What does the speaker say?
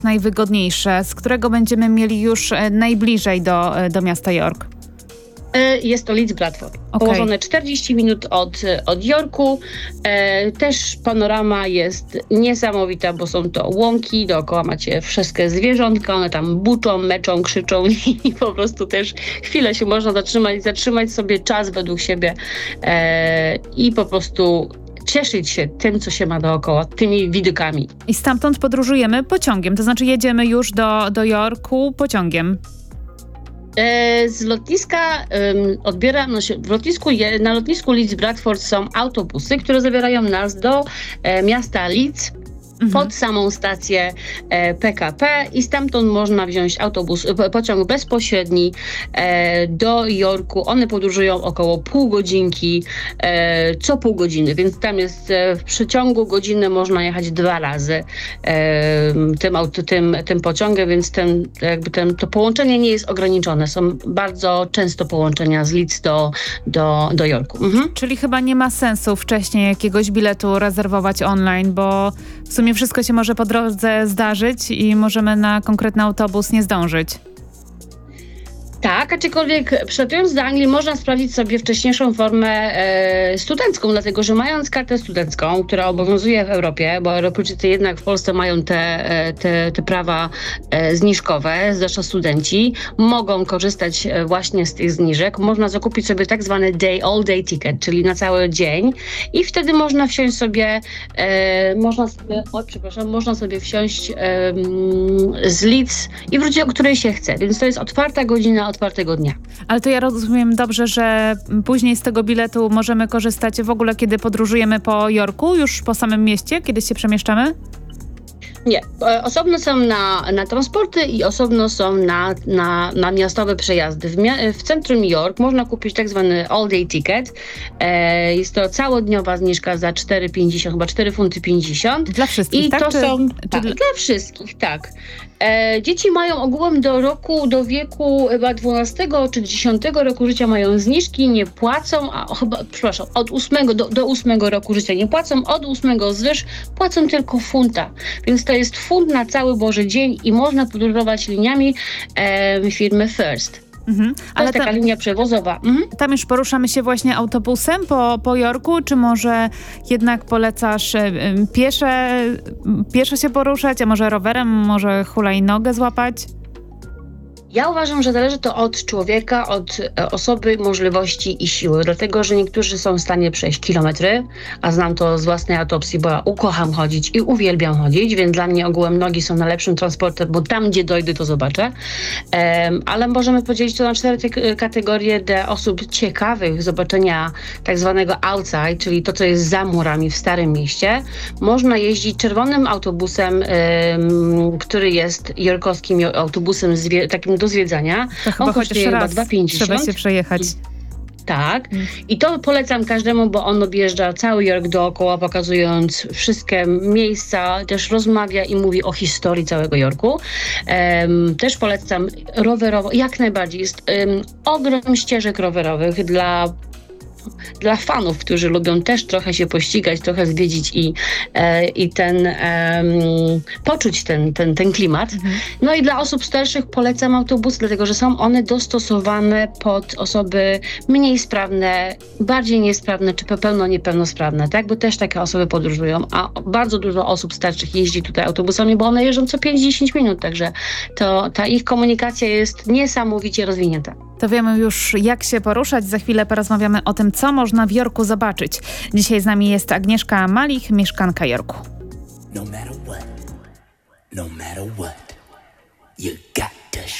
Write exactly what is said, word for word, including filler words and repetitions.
najwygodniejsze, z którego będziemy mieli już e, najbliżej do, e, do miasta York? Jest to Leeds Bradford. Okay. Położone czterdzieści minut od, od Yorku. E, też panorama jest niesamowita, bo są to łąki, dookoła macie wszystkie zwierzątka, one tam buczą, meczą, krzyczą i po prostu też chwilę się można zatrzymać, zatrzymać sobie czas według siebie e, i po prostu cieszyć się tym, co się ma dookoła, tymi widokami. I stamtąd podróżujemy pociągiem, to znaczy jedziemy już do, do Yorku pociągiem. Z lotniska um, odbiera, no się, w lotnisku, na lotnisku Leeds Bradford są autobusy, które zabierają nas do e, miasta Leeds, mhm. pod samą stację e, P K P i stamtąd można wziąć autobus, pociąg bezpośredni e, do Yorku. One podróżują około pół godzinki, e, co pół godziny, więc tam jest e, w przeciągu godziny można jechać dwa razy e, tym, auto, tym, tym pociągiem, więc ten, jakby ten, to połączenie nie jest ograniczone. Są bardzo często połączenia z Leeds do, do, do Yorku. Mhm. Czyli chyba nie ma sensu wcześniej jakiegoś biletu rezerwować online, bo w sumie wszystko się może po drodze zdarzyć i możemy na konkretny autobus nie zdążyć. Tak, aczkolwiek przylatując do Anglii można sprawdzić sobie wcześniejszą formę e, studencką, dlatego że mając kartę studencką, która obowiązuje w Europie, bo Europejczycy jednak w Polsce mają te, e, te, te prawa e, zniżkowe, zwłaszcza studenci, mogą korzystać e, właśnie z tych zniżek. Można zakupić sobie tak zwany day, all day ticket, czyli na cały dzień i wtedy można wsiąść sobie, e, można sobie, o, przepraszam, można sobie wsiąść e, z Leeds i wrócić o której się chce, więc to jest otwarta godzina otwartego dnia. Ale to ja rozumiem dobrze, że później z tego biletu możemy korzystać w ogóle, kiedy podróżujemy po Yorku, już po samym mieście, kiedy się przemieszczamy? Nie. Osobno są na, na transporty i osobno są na, na, na miastowe przejazdy. W, mia- w centrum York można kupić tak zwany all-day ticket. E, jest to całodniowa zniżka za cztery pięćdziesiąt, chyba cztery funty pięćdziesiąt. Dla wszystkich, I tak? to czy, są, czy tak, dla... dla wszystkich, tak. E, dzieci mają ogółem do roku, do wieku chyba dwunastego czy dziesiątego roku życia mają zniżki, nie płacą, a chyba, przepraszam, od ósmego do, do ósmego roku życia nie płacą, od ósmego zwyż płacą tylko funta. Więc to jest funt na cały Boży dzień i można podróżować liniami e, firmy First. Mhm. To Ale jest taka tam, linia przewozowa. Mhm. Tam już poruszamy się właśnie autobusem po, po Yorku, czy może jednak polecasz y, piesze, pieszo się poruszać, a może rowerem, może hulajnogę złapać? Ja uważam, że zależy to od człowieka, od osoby, możliwości i siły. Dlatego, że niektórzy są w stanie przejść kilometry, a znam to z własnej autopsji, bo ja ukocham chodzić i uwielbiam chodzić, więc dla mnie ogółem nogi są najlepszym transportem, bo tam, gdzie dojdę, to zobaczę. Um, ale możemy podzielić to na cztery te- kategorie dla osób ciekawych zobaczenia tak zwanego outside, czyli to, co jest za murami w Starym Mieście. Można jeździć czerwonym autobusem, um, który jest jorkowskim autobusem zwie- takim do zwiedzania. To chyba on kosztuje chyba dwa pięćdziesiąt. Trzeba się przejechać. Tak. I to polecam każdemu, bo on objeżdża cały York dookoła, pokazując wszystkie miejsca, też rozmawia i mówi o historii całego Yorku. Um, też polecam rowerowo, jak najbardziej. Jest um, ogrom ścieżek rowerowych dla Dla fanów, którzy lubią też trochę się pościgać, trochę zwiedzić i, e, i ten e, poczuć ten, ten, ten klimat. Mhm. No i dla osób starszych polecam autobus, dlatego że są one dostosowane pod osoby mniej sprawne, bardziej niesprawne czy pełno niepełnosprawne, tak? Bo też takie osoby podróżują, a bardzo dużo osób starszych jeździ tutaj autobusami, bo one jeżdżą co pięć do dziesięciu minut, także to, ta ich komunikacja jest niesamowicie rozwinięta. To wiemy już, jak się poruszać. Za chwilę porozmawiamy o tym, co można w Yorku zobaczyć. Dzisiaj z nami jest Agnieszka Malich, mieszkanka Yorku. No matter what, no matter what, you got to